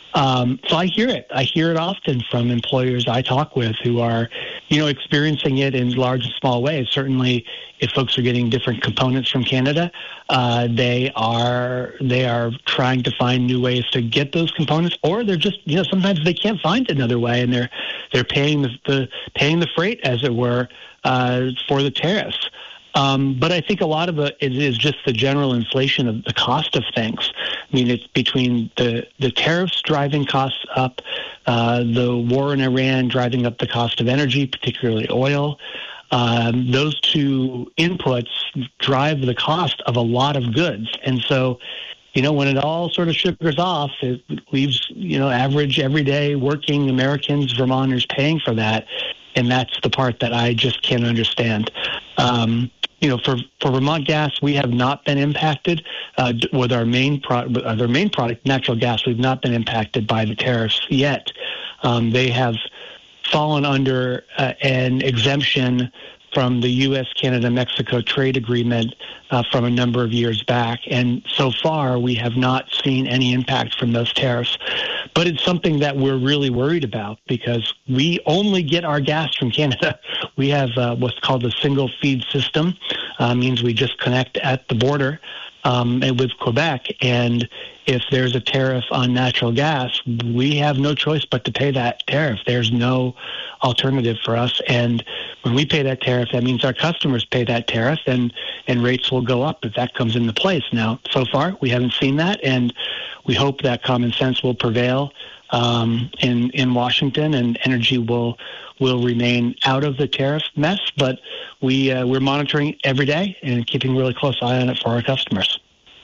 Um, so I hear it. I hear it often from employers I talk with who are, you know, experiencing it in large and small ways. Certainly, if folks are getting different components from Canada, uh, they are they are trying to find new ways to get those components, or they're just, you know, sometimes they can't find another way, and they're they're paying the, the paying the freight, as it were, uh, for the tariffs. Um, but I think a lot of it is just the general inflation of the cost of things. I mean, it's between the, the tariffs driving costs up, uh, the war in Iran driving up the cost of energy, particularly oil. Um, those two inputs drive the cost of a lot of goods. And so, you know, when it all sort of sugars off, it leaves, you know, average, everyday working Americans, Vermonters paying for that. And that's the part that I just can't understand. Um, you know, for, for Vermont Gas, we have not been impacted uh, with our main product, uh, their main product, natural gas. We've not been impacted by the tariffs yet. Um, they have fallen under uh, an exemption from the U S Canada Mexico trade agreement uh, from a number of years back. And so far, we have not seen any impact from those tariffs. But it's something that we're really worried about because we only get our gas from Canada. We have uh, what's called a single feed system, uh, means we just connect at the border um, and with Quebec. And if there's a tariff on natural gas, we have no choice but to pay that tariff. There's no alternative for us. And when we pay that tariff, that means our customers pay that tariff, and, and rates will go up if that comes into place. Now, so far, we haven't seen that, and we hope that common sense will prevail um, in in Washington, and energy will will remain out of the tariff mess. But we uh, we're monitoring every day and keeping a really close eye on it for our customers.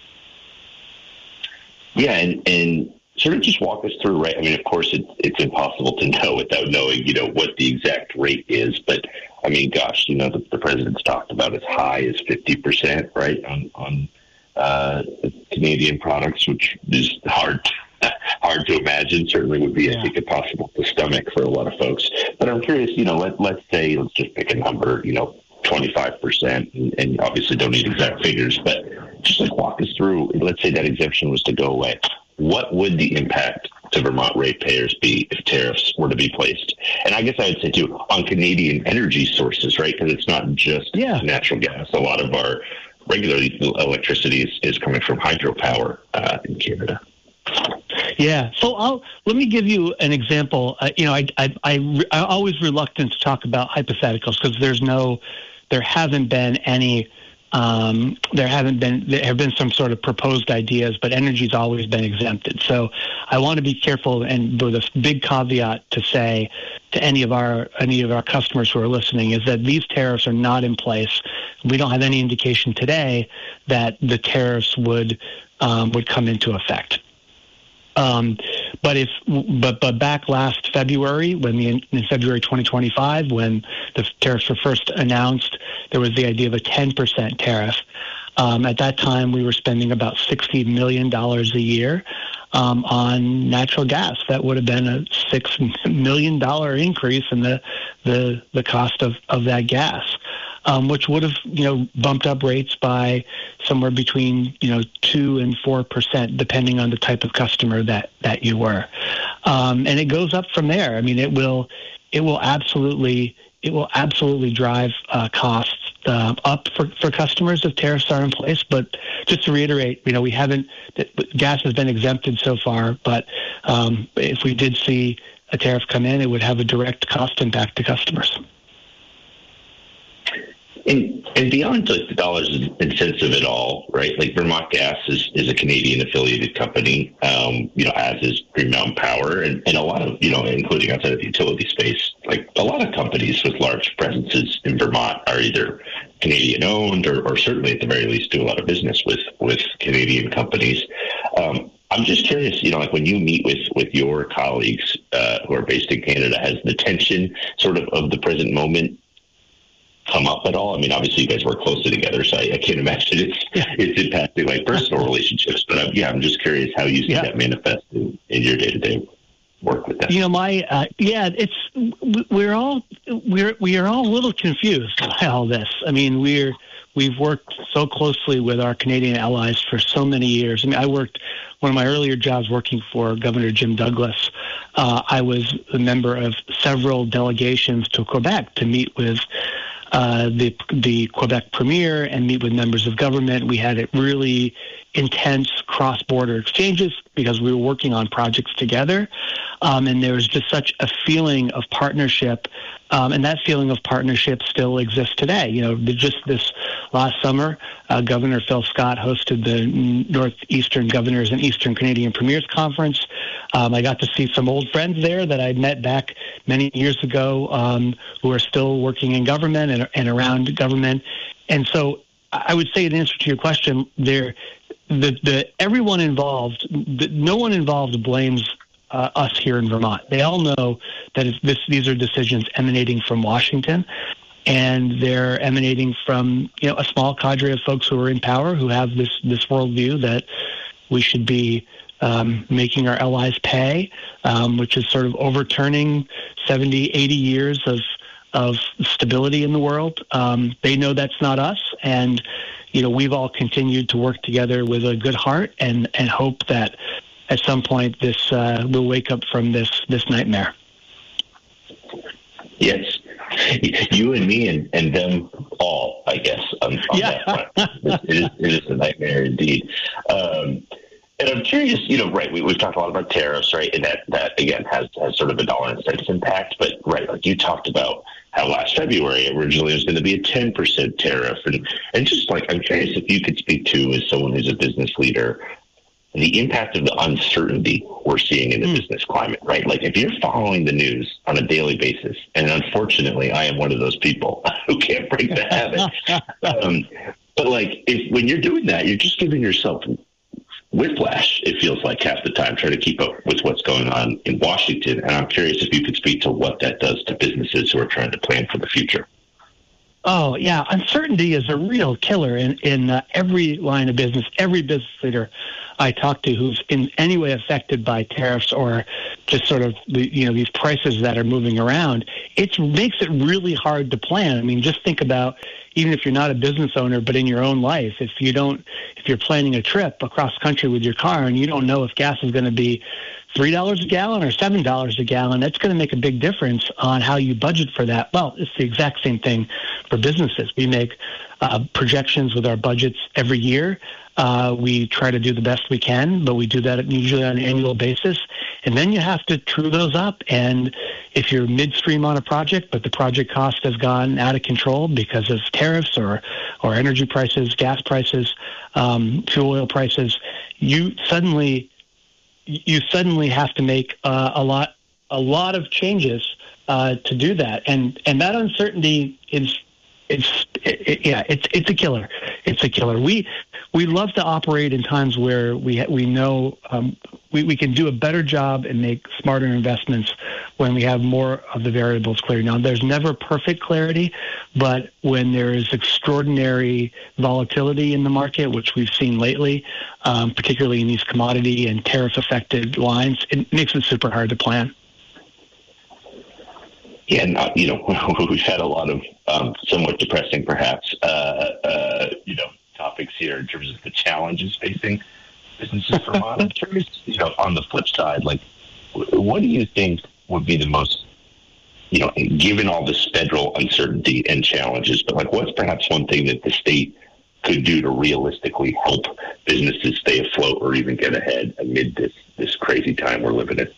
Yeah, and, and sort of just walk us through, right? I mean, of course, it's it's impossible to know without knowing, you know, what the exact rate is. But I mean, gosh, you know, the, the president's talked about as high as fifty percent, right, on on uh, Canadian products, which is hard hard to imagine. Certainly would be, yeah. I think, impossible to stomach for a lot of folks. But I'm curious, you know, let let's say, let's just pick a number, you know, twenty-five percent, and, and obviously don't need exact figures, but just like walk us through, let's say that exemption was to go away. What would the impact to Vermont ratepayers be if tariffs were to be placed? And I guess I would say, too, on Canadian energy sources, right? Because it's not just yeah. natural gas. A lot of our regular electricity is, is coming from hydropower uh, in Canada.
Yeah. So I'll, let me give you an example. Uh, you know, I, I, I, I'm always reluctant to talk about hypotheticals because there's no, there haven't been any, um, there haven't been, there have been some sort of proposed ideas, but energy's always been exempted. So I want to be careful, and with a big caveat to say to any of our, any of our customers who are listening, is that these tariffs are not in place. We don't have any indication today that the tariffs would, um, would come into effect. Um, but if, but, but back last February, when the, in February twenty twenty-five, when the tariffs were first announced, there was the idea of a ten percent tariff. Um, at that time, we were spending about sixty million dollars a year um, on natural gas. That would have been a six million dollars increase in the, the, the cost of, of that gas. Um, which would have, you know, bumped up rates by somewhere between, you know, two and four percent, depending on the type of customer that, that you were. Um, and it goes up from there. I mean, it will, it will absolutely, it will absolutely drive uh, costs uh, up for, for customers if tariffs are in place. But just to reiterate, you know, we haven't, gas has been exempted so far, but um, if we did see a tariff come in, it would have a direct cost impact to customers.
And, and beyond like the dollars and cents of it all, right? Like Vermont Gas is, is a Canadian affiliated company, um, you know, as is Green Mountain Power, and, and a lot of, you know, including outside of the utility space, like a lot of companies with large presences in Vermont are either Canadian owned or, or certainly at the very least do a lot of business with, with Canadian companies. Um, I'm just curious, you know, like when you meet with, with your colleagues uh, who are based in Canada, has the tension sort of of the present moment come up at all? I mean, obviously you guys work closely together, so I, I can't imagine it's it's impacting like personal relationships. But I'm, yeah, I'm just curious how you see yeah. that manifest in, in your day to day work with that.
You know, my uh, yeah, it's we're all we're we are all a little confused by all this. I mean, we're we've worked so closely with our Canadian allies for so many years. I mean, I worked, one of my earlier jobs working for Governor Jim Douglas, uh, I was a member of several delegations to Quebec to meet with uh, the the Quebec Premier and meet with members of government. We had really intense cross-border exchanges because we were working on projects together. Um, and there was just such a feeling of partnership. Um, and that feeling of partnership still exists today. You know, just this last summer, uh, Governor Phil Scott hosted the Northeastern Governors and Eastern Canadian Premiers Conference. Um, I got to see some old friends there that I'd met back many years ago um, who are still working in government and, and around government. And so I would say, in answer to your question, there, the, the everyone involved, the, no one involved blames Uh, us here in Vermont. They all know that it's this, these are decisions emanating from Washington, and they're emanating from, you know, a small cadre of folks who are in power who have this this worldview that we should be um, making our allies pay, um, which is sort of overturning seventy, eighty years of of stability in the world. Um, they know that's not us, and you know, we've all continued to work together with a good heart and and hope that at some point, this uh, we'll wake up from this this nightmare.
Yes, you and me and, and them all, I guess, on, on
yeah.
that front. It is, it is a nightmare indeed. Um, and I'm curious, you know, right, we, we've talked a lot about tariffs, right, and that, that again, has, has sort of a dollar and cents impact. But, right, like you talked about how last February originally it was going to be a ten percent tariff. And, and just like, I'm curious if you could speak to, as someone who's a business leader, the impact of the uncertainty we're seeing in the mm. business climate, right? Like if you're following the news on a daily basis, and unfortunately I am one of those people who can't break the habit. um, but like if when you're doing that, you're just giving yourself whiplash, it feels like half the time, trying to keep up with what's going on in Washington. And I'm curious if you could speak to what that does to businesses who are trying to plan for the future.
Oh, yeah. Uncertainty is a real killer in, in uh, every line of business, every business leader I talk to who's in any way affected by tariffs or just sort of the, you know, these prices that are moving around. It makes it really hard to plan. I mean, just think about, even if you're not a business owner, but in your own life, if you don't, if you're planning a trip across country with your car and you don't know if gas is going to be three dollars a gallon or seven dollars a gallon, that's going to make a big difference on how you budget for that. Well, it's the exact same thing for businesses. We make uh, projections with our budgets every year. Uh, we try to do the best we can, but we do that usually on an annual basis. And then you have to true those up. And if you're midstream on a project, but the project cost has gone out of control because of tariffs or, or energy prices, gas prices, um, fuel oil prices, you suddenly you suddenly have to make uh, a lot a lot of changes uh, to do that. And and that uncertainty is it's it, it, yeah it's it's a killer. It's a killer. We we love to operate in times where we we know um, we we can do a better job and make smarter investments when we have more of the variables clear. Now, there's never perfect clarity, but when there is extraordinary volatility in the market, which we've seen lately, um, particularly in these commodity and tariff-affected lines, it makes it super hard to plan.
Yeah, and, uh, you know, we've had a lot of um, somewhat depressing, perhaps, uh, uh, you know, topics here in terms of the challenges facing businesses for Vermont. I'm curious, you know, on the flip side, like, what do you think would be the most, you know, given all this federal uncertainty and challenges, but like, what's perhaps one thing that the state could do to realistically help businesses stay afloat or even get ahead amid this, this crazy time we're living in?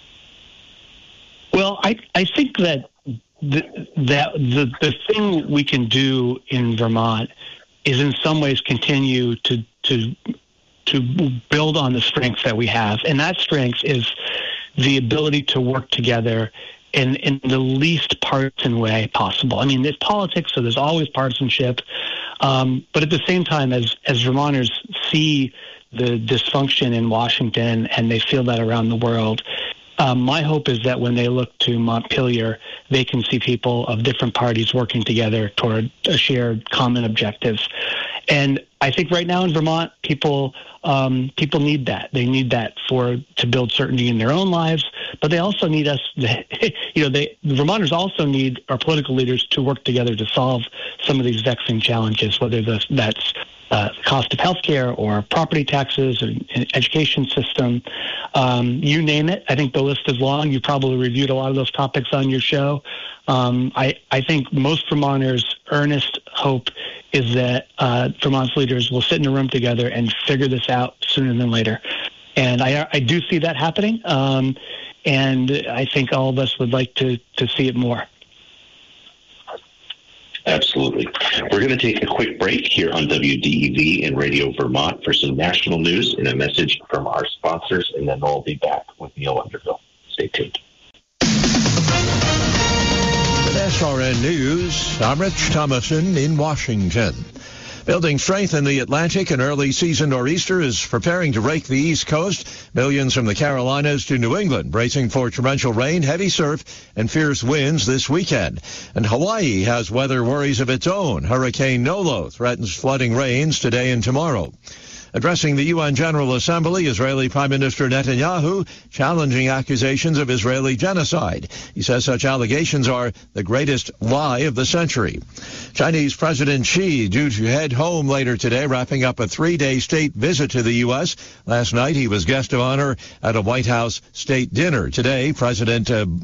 Well, I I think that the, that the the thing we can do in Vermont is in some ways continue to to to build on the strengths that we have, and that strength is the ability to work together in in the least partisan way possible. I mean, there's politics, so there's always partisanship, um, but at the same time, as as Vermonters see the dysfunction in Washington and they feel that around the world. Um, my hope is that when they look to Montpelier, they can see people of different parties working together toward a shared common objectives. And I think right now in Vermont, people um, people need that. They need that for to build certainty in their own lives, but they also need us. You know, they the Vermonters also need our political leaders to work together to solve some of these vexing challenges, whether the, that's uh, the cost of healthcare or property taxes or an education system. Um, you name it. I think the list is long. You probably reviewed a lot of those topics on your show. Um, I, I think most Vermonters' earnest hope is that uh, Vermont's leaders will sit in a room together and figure this out sooner than later. And I, I do see that happening, um, and I think all of us would like to, to see it more.
Absolutely. We're going to take a quick break here on W D E V and Radio Vermont for some national news and a message from our sponsors, and then we'll be back with Neil Underville. Stay tuned.
With S R N News, I'm Rich Thomason in Washington. Building strength in the Atlantic, an early season nor'easter is preparing to rake the East Coast. Millions from the Carolinas to New England bracing for torrential rain, heavy surf, and fierce winds this weekend. And Hawaii has weather worries of its own. Hurricane Nolo threatens flooding rains today and tomorrow. Addressing the U N General Assembly, Israeli Prime Minister Netanyahu challenging accusations of Israeli genocide. He says such allegations are the greatest lie of the century. Chinese President Xi due to head home later today, wrapping up a three-day state visit to the U S. Last night he was guest of honor at a White House state dinner. Today, President uh,